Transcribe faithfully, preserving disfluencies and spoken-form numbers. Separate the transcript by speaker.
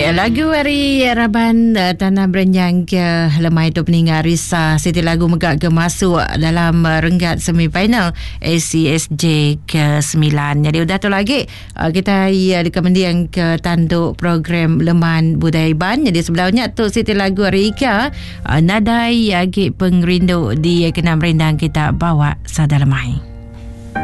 Speaker 1: Okey, lagu hari Raban uh, Tanah Berenyang ke lemai tu peninggal Risa Siti lagu megak ke masuk dalam uh, renggat semifinal A C S J ke sembilan. Jadi udah tu lagi uh, kita ia di kemendiang ke tanduk program Leman Budaya Iban. Jadi sebelumnya tu Siti lagu hari Ika uh, nadai agi pengrindu di kenam rendang kita bawa sada lemai.